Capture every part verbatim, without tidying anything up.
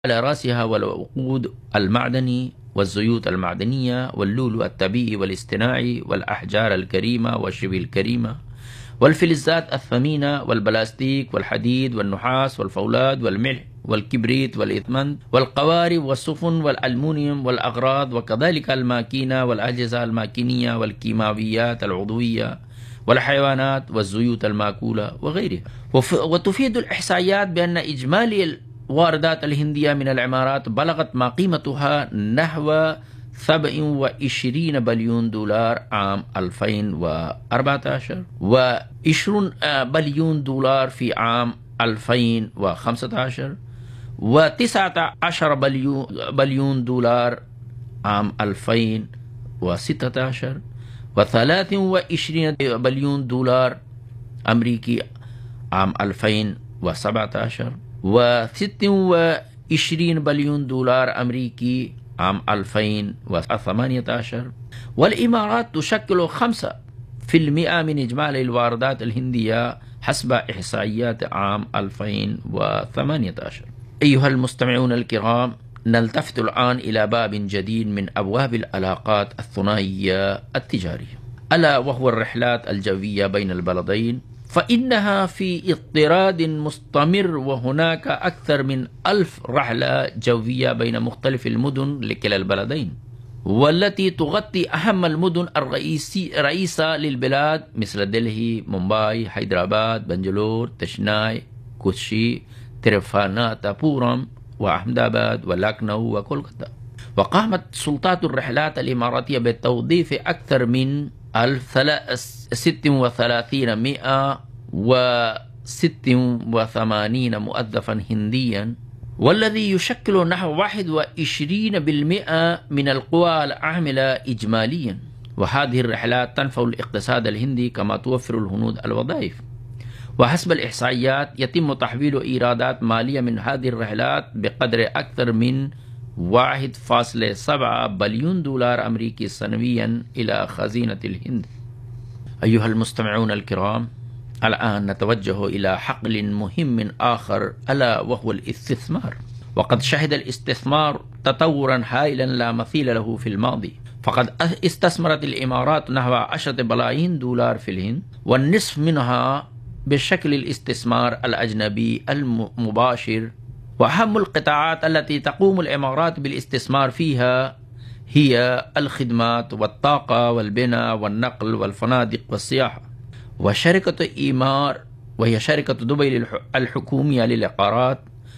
على رأسها والوقود المعدني والزيوت المعدنية واللؤلؤ الطبيعي والاصطناعي والأحجار الكريمة والشبه الكريمة والفلزات الثمينة والبلاستيك والحديد والنحاس والفولاذ والملح والكبريت والإثمنت والقوارب والسفن والألمنيوم والأغراض، وكذلك الماكينة والأجهزة الماكينية والكيماويات العضوية والحيوانات والزيوت المأكولة وغيرها. وتفيد الإحصائيات بأن إجمالي الواردات الهندية من العمارات بلغت ما قيمتها نحو سبعة وعشرين بليون دولار عام ألفين وأربعة عشر وعشرين بليون دولار في عام ألفين وخمسة عشر وتسعة عشر بليون دولار عام ألفين وستة عشر وثلاثة وعشرين بليون دولار أمريكي عام ألفين وسبعة عشر وستة وعشرين بليون دولار أمريكي عام ألفين وثمانية عشر. والإمارات تشكل خمسة في المئة من إجمالي الواردات الهندية حسب إحصائيات عام ألفين وثمانية عشر. أيها المستمعون الكرام، نلتفت الآن إلى باب جديد من أبواب العلاقات الثنائية التجارية، ألا وهو الرحلات الجوية بين البلدين، فإنها في اضطراد مستمر، وهناك أكثر من ألف رحلة جوية بين مختلف المدن لكلا البلدين، والتي تغطي أهم المدن الرئيسة للبلاد مثل دلهي، مومباي، حيدراباد، بنجلور، تشناي، كوشي، تريفاناتابورم، وأحمداباد، ولكنو، وكولكتا. وقامت سلطات الرحلات الإماراتية بتوظيف أكثر من ألف ستة وثلاثين مئة وستة وثمانين موظفا هنديا، والذي يشكل نحو واحد وعشرين بالمئة من القوى العاملة إجماليا. وهذه الرحلات تنفع الاقتصاد الهندي كما توفر الهنود الوظائف. وحسب الإحصائيات يتم تحويل إيرادات مالية من هذه الرحلات بقدر أكثر من واحد فاصلة سبعة بليون دولار أمريكي سنويا إلى خزينة الهند. أيها المستمعون الكرام، الآن نتوجه إلى حقل مهم آخر، ألا وهو الاستثمار. وقد شهد الاستثمار تطورا هائلا لا مثيل له في الماضي، فقد استثمرت الإمارات نحو عشرة بلايين دولار في الهند، والنصف منها بشكل الاستثمار الأجنبي المباشر. وأهم القطاعات التي تقوم الإمارات بالاستثمار فيها هي الخدمات والطاقة والبناء والنقل والفنادق والسياحة. وشركة إيمار، وهي شركة دبي الحكومية للعقارات،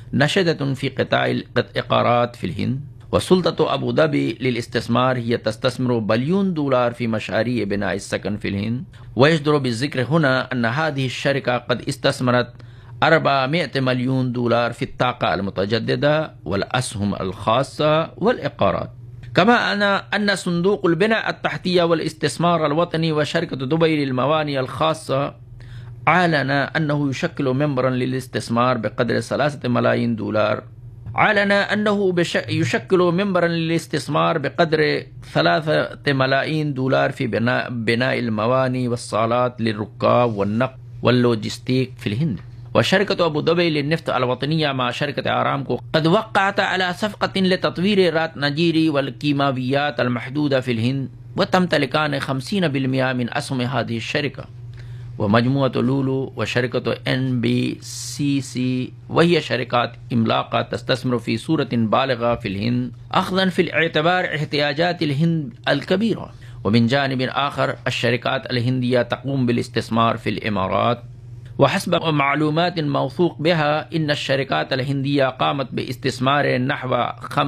نشدة في قطاع العقارات في الهند. وسلطة أبو ظبي للاستثمار هي تستثمر بليون دولار في مشاريع بناء السكن في الهند. ويجدر بالذكر هنا أن هذه الشركة قد استثمرت أربعمائة مليون دولار في الطاقة المتجددة والأسهم الخاصة والعقارات. كما أن أن صندوق البناء التحتية والاستثمار الوطني وشركة دبي للموانئ الخاصة أعلن أنه يشكل منبرا للاستثمار بقدر ثلاثة ملايين دولار. أعلن أنه يشكل منبرا للاستثمار بقدر ثلاثة ملايين دولار في بناء بناء الموانئ والصالات للركاب والنقل واللوجستيك في الهند. وشركة أبو ظبي للنفط الوطنية مع شركة أرامكو قد وقعت على صفقة لتطوير راتنجيري والكيماويات المحدودة في الهند، وتمتلكان خمسين بالمئة من أسهم هذه الشركة. ومجموعة لولو وشركة إن بي سي سي، وهي شركات عملاقة تستثمر في صورة بالغة في الهند أخذا في الاعتبار احتياجات الهند الكبيرة. ومن جانب آخر الشركات الهندية تقوم بالاستثمار في الإمارات. وحسب معلومات موثوق بها إن الشركات الهندية قامت باستثمار نحو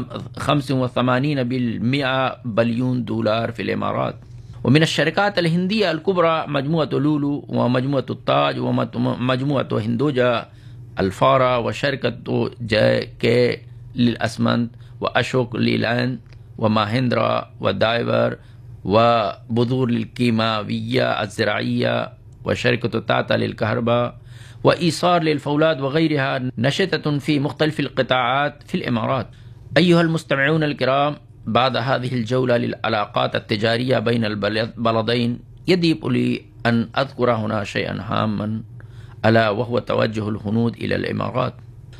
خمسة وثمانين بالمئة بليون دولار في الإمارات. ومن الشركات الهندية الكبرى مجموعة لولو ومجموعة التاج ومجموعة هندوجا الفارا وشركة جي كي للأسمنت وأشوك ليلاند وماهندرا ودايفر وبذور للكيماوية الزراعية وشركة تاتا للكهرباء وإيصار للفولاذ وغيرها، نشطة في مختلف القطاعات في الإمارات. أيها المستمعون الكرام، بعد هذه الجولة للعلاقات التجارية بين البلدين يجب لي أن أذكر هنا شيئا هاما، ألا وهو توجه الهنود إلى الإمارات.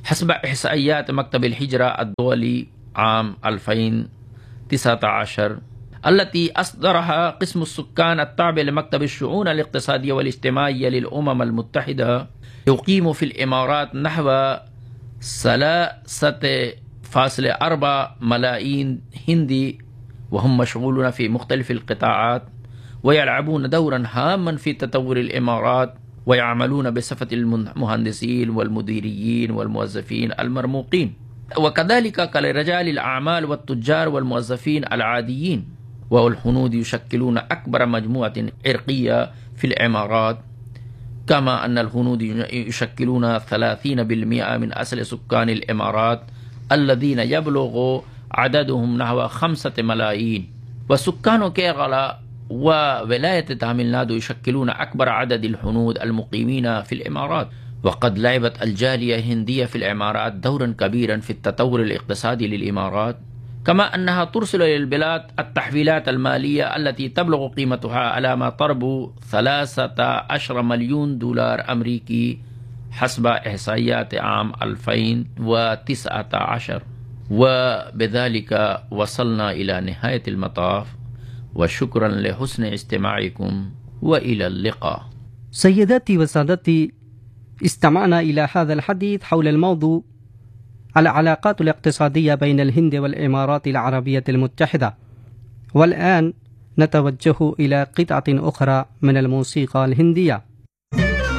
حسب إحصائيات مكتب الهجرة الدولي عام ألفين وتسعة عشر التي أصدرها قسم السكان التابع لمكتب الشؤون الاقتصادية والاجتماعية للأمم المتحدة، يقيم في الإمارات نحو ثلاثة فاصلة أربعة ملايين هندي، وهم مشغولون في مختلف القطاعات ويلعبون دورا هاما في تطور الإمارات، ويعملون بصفة المهندسين والمديريين والموظفين المرموقين، وكذلك كرجال الأعمال والتجار والموظفين العاديين. والهنود يشكلون أكبر مجموعة عرقية في الإمارات، كما أن الهنود يشكلون ثلاثين بالمئة من أصل سكان الإمارات الذين يبلغ عددهم نحو خمسة ملايين. وسكان كيغالا وولاية تاميل نادو يشكلون أكبر عدد الهنود المقيمين في الإمارات. وقد لعبت الجالية الهندية في الإمارات دورا كبيرا في التطور الاقتصادي للإمارات، كما أنها ترسل للبلاد التحويلات المالية التي تبلغ قيمتها على ما تربو ثلاثة عشر مليون دولار أمريكي حسب إحصائيات عام ألفين وتسعة عشر. وبذلك وصلنا إلى نهاية المطاف، وشكرا لحسن استماعكم وإلى اللقاء. سيداتي وسادتي، استمعنا إلى هذا الحديث حول الموضوع العلاقات الاقتصادية بين الهند والإمارات العربية المتحدة. والآن نتوجه إلى قطعة أخرى من الموسيقى الهندية.